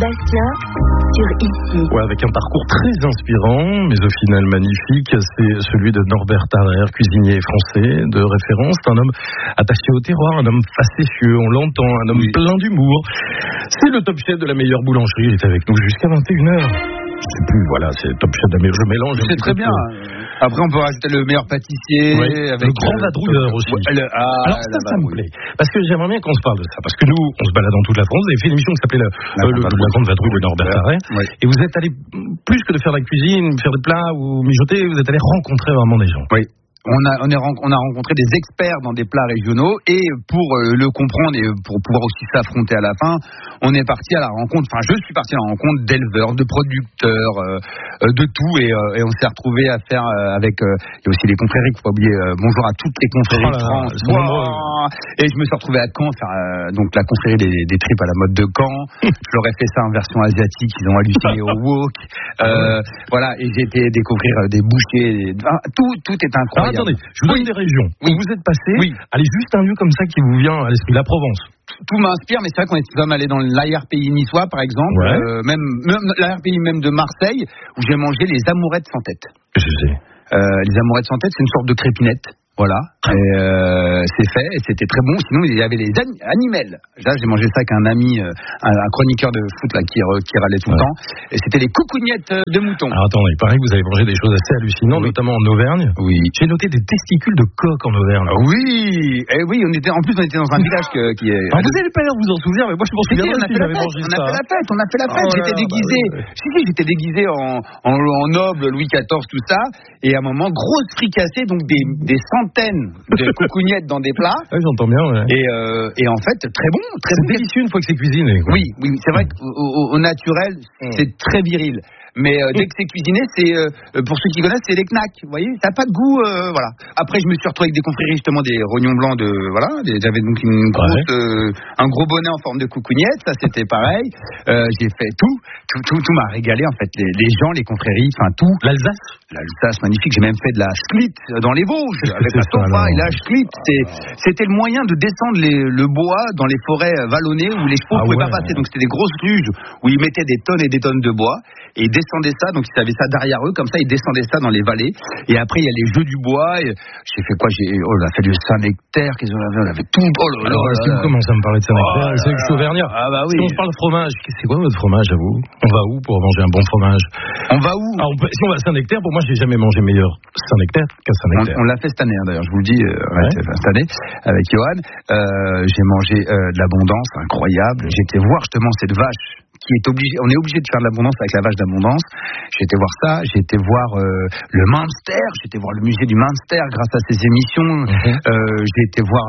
Sébastien sur Ici. Ouais, avec un parcours très inspirant, mais au final magnifique, c'est celui de Norbert Tarrer, cuisinier français de référence. C'est un homme attaché au terroir, un homme facétieux, on l'entend, un homme plein d'humour. C'est le top chef de la meilleure boulangerie, il est avec nous jusqu'à 21h. Je sais plus, voilà, c'est le top chef de la meilleure, je mélange. C'est très bien. Après, on peut rajouter le meilleur pâtissier. Oui, avec le grand vadrouilleur aussi. Alors ça me plaît. Parce que j'aimerais bien qu'on se parle de ça. Parce que nous, on se balade dans toute la France. Vous avez fait une émission qui s'appelait la grande vadrouille de Norbert Tarrer. Oui. Et vous êtes allé, plus que de faire de la cuisine, faire des plats ou mijoter, vous êtes allé rencontrer vraiment des gens. Oui. On a rencontré des experts dans des plats régionaux et pour le comprendre et pour pouvoir aussi s'affronter à la fin, on est parti à la rencontre, enfin je suis parti à la rencontre d'éleveurs, de producteurs, de tout et on s'est retrouvé à faire avec il y a aussi les confréries, faut pas oublier, bonjour à toutes les confréries de France. Et je me suis retrouvé à Caen faire donc la confrérie des tripes à la mode de Caen. Je leur ai fait ça en version asiatique, ils ont halluciné au wok. Voilà, et j'ai été découvrir des bouchers, tout est incroyable. Attendez, je vous donne des régions où vous êtes passé. Allez, juste un lieu comme ça qui vous vient à l'esprit, la Provence. Tout m'inspire, mais c'est vrai qu'on est quand même allé dans l'arrière-pays niçois, par exemple, même l'arrière-pays même de Marseille, où j'ai mangé les amourettes sans tête. Je sais. Les amourettes sans tête, c'est une sorte de crépinette. Voilà, c'est fait, et c'était très bon. Sinon, il y avait les animels. Là, j'ai mangé ça avec un ami, un chroniqueur de foot là, qui râlait tout le temps. Et c'était les coucougnettes de mouton. Alors attendez, il paraît que vous avez mangé des choses assez hallucinantes, notamment en Auvergne. Oui. J'ai noté des testicules de coq en Auvergne. Oui, et oui, on était dans un village qui est. Alors, vous n'allez pas l'air vous en souvenir, mais moi je m'en souviens. On a fait la fête. J'étais déguisé. J'étais déguisé en noble Louis XIV, tout ça. Et à un moment, grosse fricassée, donc des centaines de coucougnettes dans des plats. J'entends bien, ouais. Et en fait, très bon. C'est délicieux une fois que c'est cuisiné. Quoi. Oui, c'est vrai qu'au naturel, c'est très viril. Mais dès que c'est cuisiné, c'est pour ceux qui connaissent, c'est les knacks. Vous voyez, ça n'a pas de goût, voilà. Après, je me suis retrouvé avec des confréries justement des rognons blancs j'avais donc un gros bonnet en forme de coucougnette, ça c'était pareil. J'ai fait tout m'a régalé en fait. Les gens, les confréries, enfin tout. L'Alsace, magnifique. J'ai même fait de la sklit dans les Vosges avec la sofa et la sklit. C'était le moyen de descendre le bois dans les forêts vallonnées où les chevaux ne pouvaient pas passer. Donc c'était des grosses ruges où ils mettaient des tonnes et des tonnes de bois. Et ils descendaient ça, donc ils avaient ça derrière eux, comme ça ils descendaient ça dans les vallées. Et après il y a les jeux du bois. Et j'ai fait quoi? On a fait du Saint-Nectaire, on avait tout. Alors si vous commencez à me parler de Saint-Nectaire, c'est que je suis auvergnat. Ah bah oui. Si on se parle de fromage, c'est quoi votre fromage à vous? On va où pour manger un bon fromage? On va où? Si on va à Saint-Nectaire, pour moi j'ai jamais mangé meilleur Saint-Nectaire qu'à Saint-Nectaire. On l'a fait cette année d'ailleurs, je vous le dis, cette année avec Johan. J'ai mangé de l'abondance, incroyable. J'ai été voir justement cette vache. On est obligé de faire de l'abondance avec la vache d'abondance. J'ai été voir ça, j'ai été voir le Munster, j'ai été voir le musée du Munster grâce à ces émissions. J'ai été voir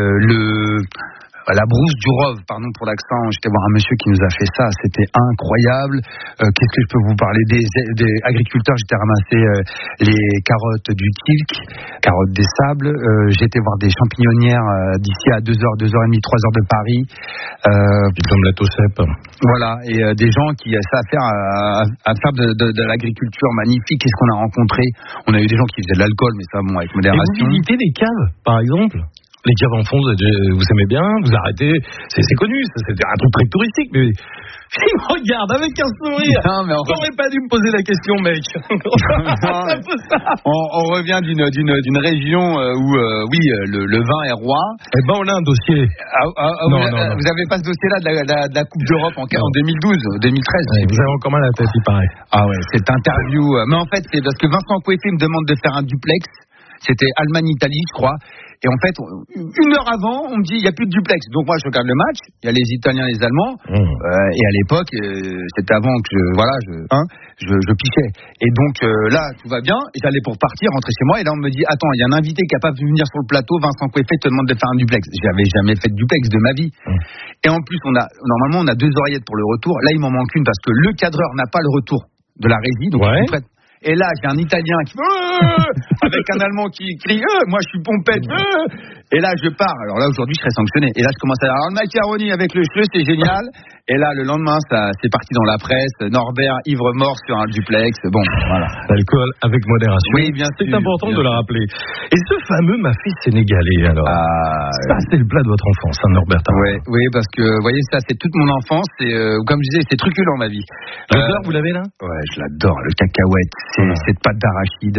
la brousse du Rove, pardon pour l'accent. J'étais voir un monsieur qui nous a fait ça, c'était incroyable. Qu'est-ce que je peux vous parler des agriculteurs? J'étais ramassé les carottes du Tilk, carottes des sables. J'étais voir des champignonnières d'ici à 2h30, 3h de Paris. Omelette au cèpe. Voilà, et des gens qui savent faire à faire de l'agriculture magnifique. Qu'est-ce qu'on a rencontré? On a eu des gens qui faisaient de l'alcool, mais ça, bon, avec modération. Et vous visitez des caves, par exemple? Les caves en fond, vous aimez bien, vous arrêtez, c'est connu, c'est un truc très touristique, mais il me regarde avec un sourire. T'aurais pas dû me poser la question, mec. On revient d'une région où, le vin est roi. Eh ben, on a un dossier. Non. Vous avez pas ce dossier-là de la Coupe d'Europe en 2012, 2013. Ouais, vous avez encore mal à la tête, il paraît. Ah ouais, cette interview. Mais en fait, c'est parce que Vincent Coeffé me demande de faire un duplex. C'était Allemagne-Italie, je crois. Et en fait, une heure avant, on me dit il n'y a plus de duplex. Donc moi, je regarde le match. Il y a les Italiens, les Allemands. Et à l'époque, c'était avant que je pichais. Et donc là, tout va bien. J'allais pour partir, rentrer chez moi. Et là, on me dit attends, il y a un invité qui n'a pas pu venir sur le plateau. Vincent Coeffé te demande de faire un duplex. J'avais jamais fait de duplex de ma vie. Et en plus, normalement, on a 2 oreillettes pour le retour. Là, il m'en manque une parce que le cadreur n'a pas le retour de la régie. Donc et là, j'ai un Italien qui avec un Allemand qui crie moi je suis pompette Et là, je pars. Alors là, aujourd'hui, je serais sanctionné. Et là, je commence à dire, alors le macaroni avec le cheveu, c'est génial. Et là, le lendemain, c'est parti dans la presse. Norbert, ivre mort sur un duplex. Bon, voilà. L'alcool avec modération. Oui, bien sûr. C'est important de le rappeler. Et ce fameux mafé sénégalais, alors. Ça, c'est le plat de votre enfance, hein, Norbert. Oui, parce que, vous voyez, ça, c'est toute mon enfance. Et, comme je disais, c'est truculent, ma vie. L'odeur, vous l'avez là? Ouais, je l'adore. Le cacahuète, cette pâte d'arachide.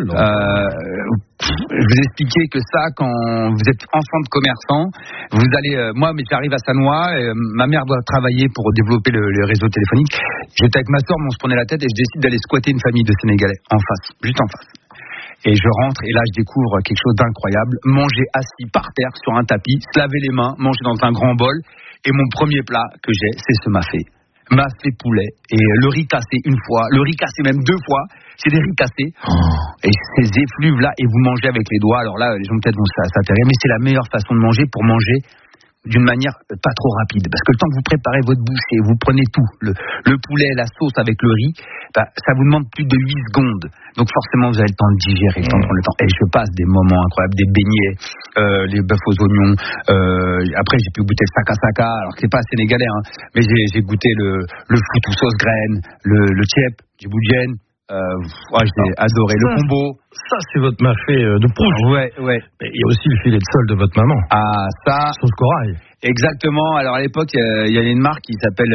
Je vous expliquais que ça, quand vous êtes enfant de commerçant, vous allez, moi, mais j'arrive à Sannois, ma mère doit travailler pour développer le réseau téléphonique. J'étais avec ma soeur, on se prenait la tête et je décide d'aller squatter une famille de Sénégalais en face, juste en face. Et je rentre et là je découvre quelque chose d'incroyable, manger assis par terre sur un tapis, se laver les mains, manger dans un grand bol. Et mon premier plat que j'ai, c'est ce mafé. Mafé poulet et le riz cassé une fois, le riz cassé même 2 fois. C'est des riz cassés et ces effluves là et vous mangez avec les doigts. Alors là, les gens peut-être vont s'atterrir, mais c'est la meilleure façon de manger pour manger d'une manière pas trop rapide. Parce que le temps que vous préparez votre bouchée, vous prenez tout, le poulet, la sauce avec le riz, ça vous demande plus de 8 secondes. Donc forcément, vous avez le temps de digérer, le temps de prendre le temps. Et je passe des moments incroyables, des beignets, les bœufs aux oignons. Après, j'ai pu goûter le saka-saka, alors que c'est pas sénégalais, hein, mais j'ai goûté le foutou sauce graine, le tchèp, du boudjen. J'ai adoré le combo. Ça, c'est votre mafé de Proust. Ouais. Mais il y a aussi le filet de sol de votre maman. Ah, ça. Sauce corail. Exactement. Alors à l'époque, il y avait une marque qui s'appelle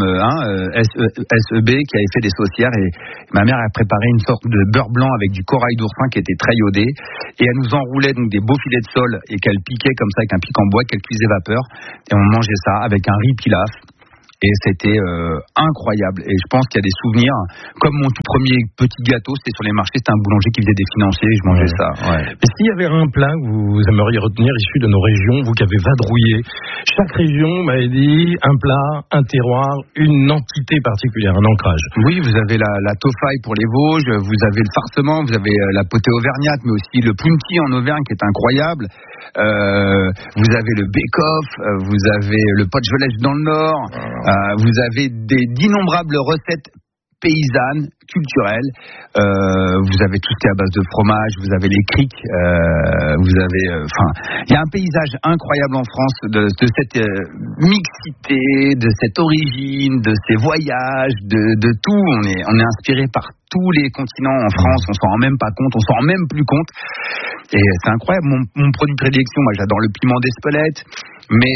SEB qui avait fait des saucières et ma mère a préparé une sorte de beurre blanc avec du corail d'oursin qui était très iodé et elle nous enroulait donc des beaux filets de sol et qu'elle piquait comme ça avec un pic en bois qu'elle cuisait vapeur et on mangeait ça avec un riz pilaf. Et c'était incroyable. Et je pense qu'il y a des souvenirs. Comme mon tout premier petit gâteau, c'était sur les marchés. C'était un boulanger qui faisait des financiers. Je mangeais ça. Ouais. Mais s'il y avait un plat que vous aimeriez retenir issu de nos régions, vous qui avez vadrouillé, chaque région m'avait dit un plat, un terroir, une entité particulière, un ancrage. Oui, vous avez la tofaille pour les Vosges, vous avez le farcement, vous avez la potée auvergnate, mais aussi le punti en Auvergne qui est incroyable. Vous avez le bake-off, vous avez le poch-velèche dans le Nord. Vous avez d'innombrables recettes paysannes, culturelles. Vous avez tout ce qui est à base de fromage, vous avez les criques, vous avez... il y a un paysage incroyable en France de cette mixité, de cette origine, de ces voyages, de tout. On est inspiré par tous les continents en France, on s'en rend même pas compte, on s'en rend même plus compte. Et c'est incroyable, mon produit de prédilection, moi j'adore le piment d'Espelette, mais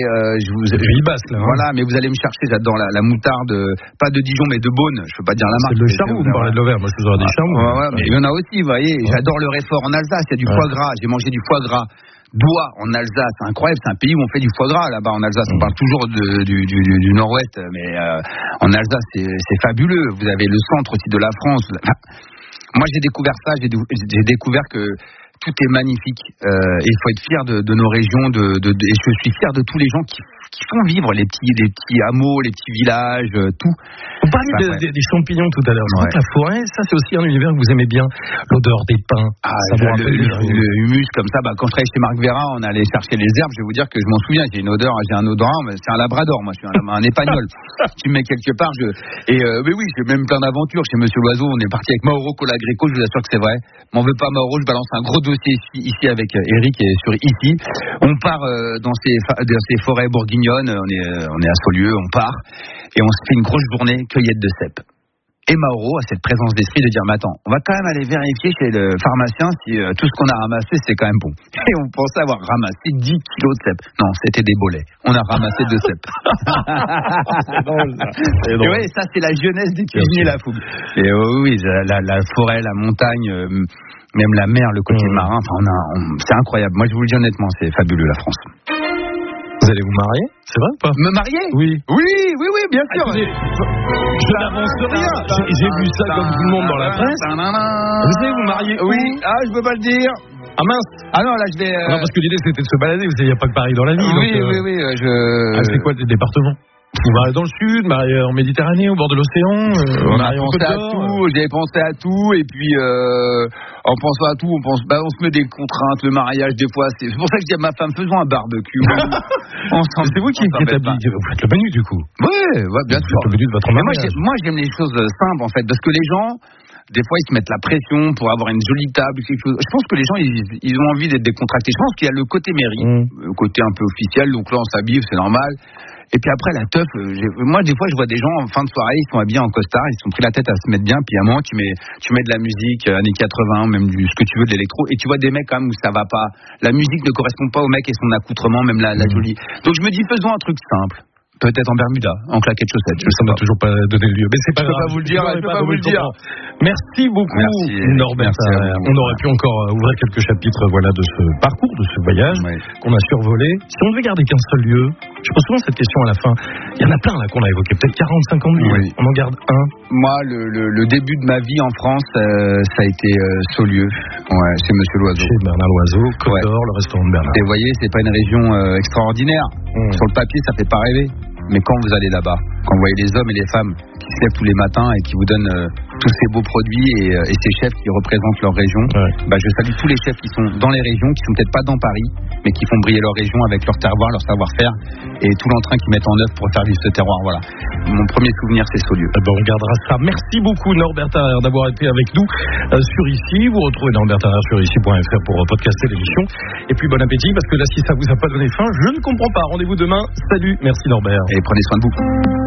voilà, mais vous allez me chercher, j'adore la moutarde, pas de Dijon mais de Beaune, je peux pas dire la marque. C'est le charme, vous me parlez de l'Auvergne, moi je vous aurais des charmes. Mais il y en a aussi, vous voyez, j'adore le réfort en Alsace, il y a du foie gras, j'ai mangé du foie gras d'oie en Alsace, c'est incroyable, c'est un pays où on fait du foie gras là-bas en Alsace, on parle toujours du nord-ouest, mais en Alsace c'est fabuleux, vous avez le centre aussi de la France. Moi j'ai découvert ça, j'ai découvert que tout est magnifique. Il faut être fier de nos régions, et je suis fier de tous les gens qui font vivre les petits hameaux, les petits villages, tout. Vous parliez des champignons tout à l'heure. Ouais. La forêt, ça c'est aussi un univers que vous aimez bien. L'odeur des pins. Le humus comme ça. Quand je travaillais chez Marc Vera, on allait chercher les herbes. Je vais vous dire que je m'en souviens. J'ai un odorat. C'est un labrador. Moi, je suis un épagnol. Tu me mets quelque part. Mais oui, j'ai même plein d'aventures. Chez Monsieur Loiseau, on est parti avec Mauro Colagreco. Je vous assure que c'est vrai. M'en veux pas, Mauro. Je balance un gros dossier ici avec Eric et sur ici. On part dans ces forêts bourguignonnes. On est à Saulieu. On part et on se fait une grosse journée cueillette de cèpes. Et Mauro a cette présence d'esprit de dire mais attends, on va quand même aller vérifier chez le pharmacien si tout ce qu'on a ramassé c'est quand même bon. Et on pensait avoir ramassé 10 kilos de cèpes. Non, c'était des bolets. On a ramassé 2 cèpes. C'est drôle ça. Et ouais, ça c'est la jeunesse des cuisiniers la fougue. Et oui, la forêt, la montagne, même la mer, le côté marin, c'est incroyable. Moi je vous le dis honnêtement, c'est fabuleux la France. Vous allez vous marier? C'est vrai ou pas? Me marier? Oui, bien sûr. Je n'avance rien. J'ai vu ça comme tout le monde dans la presse. Vous allez vous marier? Oui. Ah, je peux pas le dire. Ah mince. Ah non, là je vais. Non, parce que l'idée c'était de se balader. Vous savez, il n'y a pas que Paris dans la vie. Oui. C'est quoi le département? Vous mariez dans le sud, mariez en Méditerranée, au bord de l'océan. On a pensé à tout. J'ai pensé à tout et puis en pensant à tout, on se met des contraintes. Le mariage, des fois, c'est pour ça que je dis à ma femme faisons un barbecue. C'est vous qui établissez. Vous faites le menu du coup. Oui, bien sûr. Le menu de votre mariage. Moi, j'aime les choses simples en fait, parce que les gens. Des fois, ils se mettent la pression pour avoir une jolie table, quelque chose. Je pense que les gens, ils ont envie d'être décontractés. Je pense qu'il y a le côté mairie, le côté un peu officiel. Donc là, on s'habille, c'est normal. Et puis après, la teuf, moi, des fois, je vois des gens en fin de soirée, ils sont habillés en costard, ils se sont pris la tête à se mettre bien. Puis à un moment, tu mets de la musique, années 80, même ce que tu veux, de l'électro. Et tu vois des mecs quand même où ça va pas. La musique ne correspond pas au mec et son accoutrement, même la jolie. Donc je me dis, faisons un truc simple. Peut-être en Bermuda, en claquettes chaussettes. Ça m'a toujours pas donné lieu. Mais c'est pas grave. Je peux pas vous le dire. Je peux pas vous le dire. Merci beaucoup, Norbert. On aurait pu encore ouvrir quelques chapitres, voilà, de ce parcours, de ce voyage qu'on a survolé. Si on devait garder qu'un seul lieu, je pose souvent cette question à la fin. Il y en a plein là qu'on a évoqué, peut-être 40, 50 lieux. On en garde un. Moi, le début de ma vie en France, ça a été Saulieu. Ouais, chez Monsieur Loiseau. Chez Bernard Loiseau, Côte d'Or, le restaurant de Bernard. Et vous voyez, c'est pas une région extraordinaire. Sur le papier, ça fait pas rêver. Mais quand vous allez là-bas, quand vous voyez les hommes et les femmes qui se lèvent tous les matins et qui vous donnent tous ces beaux produits et ces chefs qui représentent leur région, je salue tous les chefs qui sont dans les régions, qui sont peut-être pas dans Paris, mais qui font briller leur région avec leur terroir, leur savoir-faire et tout l'entrain qu'ils mettent en œuvre pour faire vivre ce terroir. Voilà. Mon premier souvenir, c'est Saulieu. On gardera ça. Merci beaucoup, Norbert Tarrer, d'avoir été avec nous sur Ici. Vous retrouvez Norbert Tarrer sur ici.fr pour podcaster l'émission. Et puis bon appétit, parce que là, si ça vous a pas donné faim, je ne comprends pas. Rendez-vous demain. Salut. Merci, Norbert. Et prenez soin de vous.